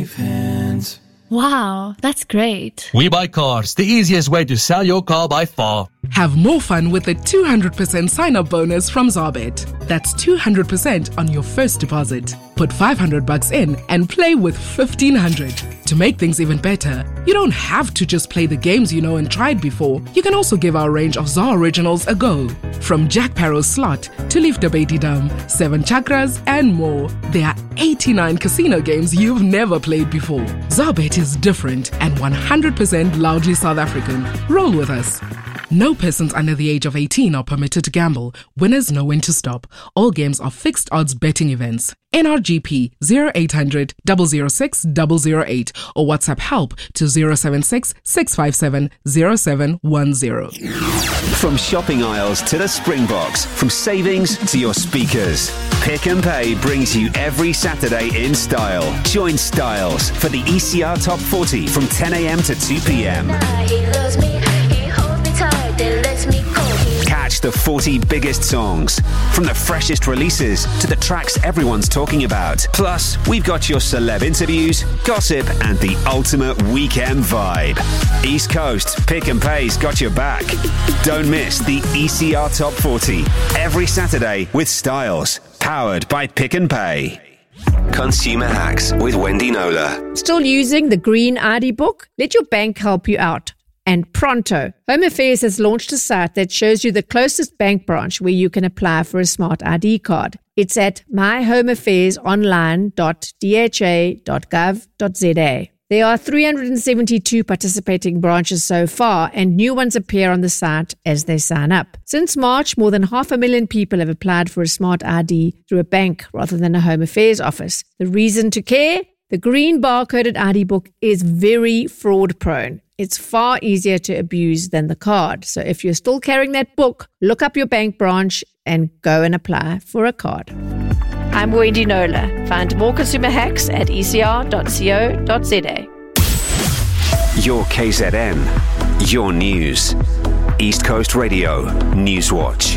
Wow, that's great. We Buy Cars, the easiest way to sell your car by far. Have more fun with a 200% sign-up bonus from Zarbet. That's 200% on your first deposit. Put $500 in and play with $1,500. To make things even better, you don't have to just play the games you know and tried before. You can also give our range of ZAR originals a go. From Jack Paro's Slot to Leaf Debate Dam, 7 Chakras and more. There are 89 casino games you've never played before. Zarbet is different and 100% loudly South African. Roll with us. No persons under the age of 18 are permitted to gamble. Winners know when to stop. All games are fixed odds betting events. NRGP 0800 006 008 or WhatsApp help to 076 657 0710. From shopping aisles to the Springboks, from savings to your speakers, Pick and Pay brings you every Saturday in style. Join Styles for the ECR Top 40 from 10 a.m. to 2 p.m. Catch the 40 biggest songs, from the freshest releases to the tracks everyone's talking about. Plus, we've got your celeb interviews, gossip, and the ultimate weekend vibe. East Coast, Pick and Pay's got your back. Don't miss the ECR Top 40 every Saturday with Styles, powered by Pick and Pay. Consumer Hacks with Wendy Knowler. Still using the Green ID book? Let your bank help you out. And pronto, Home Affairs has launched a site that shows you the closest bank branch where you can apply for a smart ID card. It's at myhomeaffairsonline.dha.gov.za. There are 372 participating branches so far, and new ones appear on the site as they sign up. Since March, more than 500,000 people have applied for a smart ID through a bank rather than a Home Affairs office. The reason to care? The green barcoded ID book is very fraud-prone. It's far easier to abuse than the card. So if you're still carrying that book, look up your bank branch and go and apply for a card. I'm Wendy Knowler. Find more consumer hacks at ecr.co.za. Your KZN, your news. East Coast Radio, Newswatch.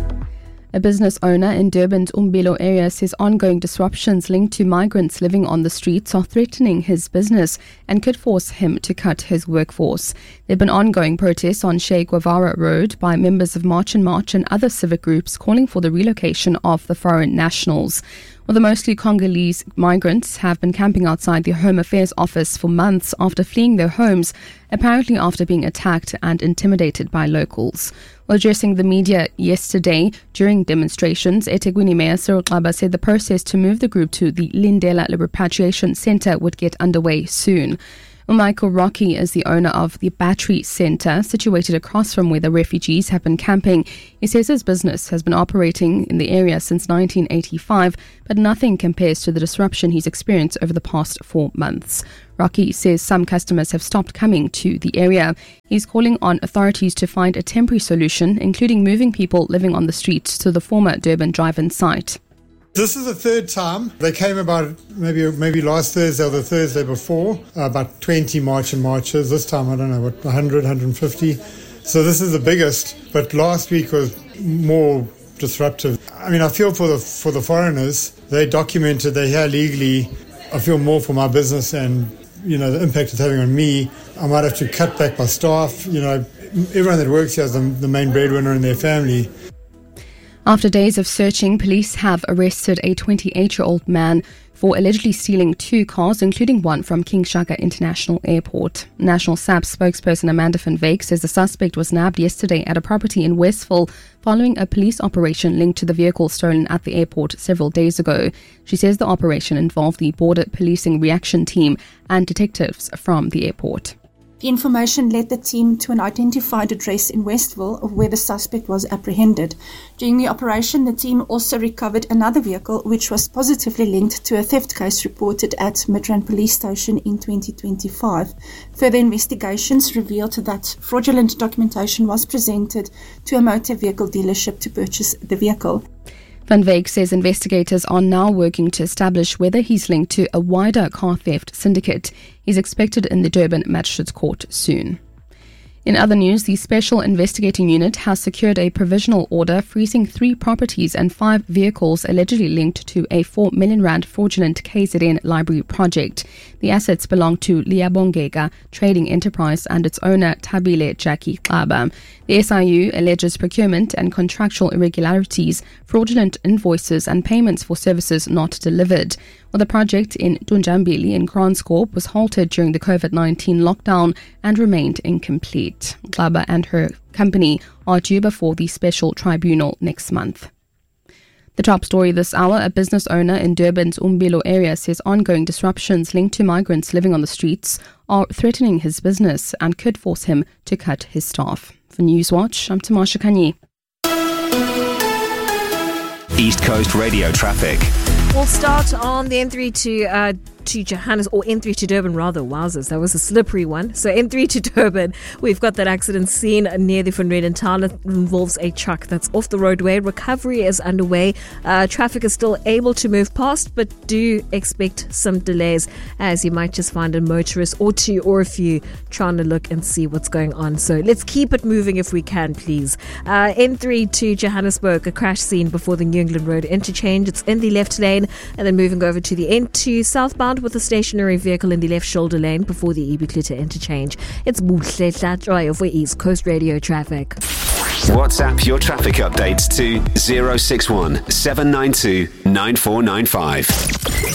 A business owner in Durban's Umbilo area says ongoing disruptions linked to migrants living on the streets are threatening his business and could force him to cut his workforce. There have been ongoing protests on Che Guevara Road by members of March and March and other civic groups calling for the relocation of the foreign nationals. Well, the mostly Congolese migrants have been camping outside the Home Affairs office for months after fleeing their homes, apparently after being attacked and intimidated by locals. While addressing the media yesterday during demonstrations, eThekwini Mayor Cyril Xaba said the process to move the group to the Lindela Repatriation Centre would get underway soon. Michael Rocky is the owner of the Battery Centre, situated across from where the refugees have been camping. He says his business has been operating in the area since 1985, but nothing compares to the disruption he's experienced over the past 4 months. Rocky says some customers have stopped coming to the area. He's calling on authorities to find a temporary solution, including moving people living on the streets to the former Durban drive-in site. This is the third time. They came about maybe last Thursday or the Thursday before, about 20 March and Marches. This time, I don't know, 100, 150. So this is the biggest, but last week was more disruptive. I mean, I feel for the foreigners. They documented, they're here legally. I feel more for my business and, the impact it's having on me. I might have to cut back my staff. Everyone that works here is the main breadwinner in their family. After days of searching, police have arrested a 28-year-old man for allegedly stealing 2 cars, including one from King Shaka International Airport. National SAPS spokesperson Amanda van Wyk says the suspect was nabbed yesterday at a property in Westville following a police operation linked to the vehicle stolen at the airport several days ago. She says the operation involved the Border Policing Reaction Team and detectives from the airport. The information led the team to an identified address in Westville where the suspect was apprehended. During the operation, the team also recovered another vehicle which was positively linked to a theft case reported at Midrand Police Station in 2025. Further investigations revealed that fraudulent documentation was presented to a motor vehicle dealership to purchase the vehicle. Van Wyk says investigators are now working to establish whether he's linked to a wider car theft syndicate. He's expected in the Durban Magistrates Court soon. In other news, the Special Investigating Unit has secured a provisional order freezing 3 properties and 5 vehicles allegedly linked to a R4 million fraudulent KZN library project. The assets belong to Liabongega Trading Enterprise and its owner Tabile Jackie Xaba. The SIU alleges procurement and contractual irregularities, fraudulent invoices and payments for services not delivered. Well, the project in Dunjambili in Kranskop was halted during the COVID-19 lockdown and remained incomplete. Xaba and her company are due before the special tribunal next month. The top story this hour, a business owner in Durban's Umbilo area says ongoing disruptions linked to migrants living on the streets are threatening his business and could force him to cut his staff. For Newswatch, I'm Tamasha Kanye. East Coast Radio traffic. We'll start on the N3 to Johannesburg, or N3 to Durban rather. Wowzers, that was a slippery one. So N3 to Durban, we've got that accident scene near the Van Reden town. It involves a truck that's off the roadway. Recovery is underway. Traffic is still able to move past, but do expect some delays, as you might just find a motorist or two or a few trying to look and see what's going on. So let's keep it moving if we can, please. N3 to Johannesburg, a crash scene before the New England Road interchange. It's in the left lane, and then moving over to the N2 southbound with a stationary vehicle in the left shoulder lane before the Ibiklita interchange. It's Buhle Tlatroyo for East Coast Radio traffic. WhatsApp your traffic updates to 061 792 9495.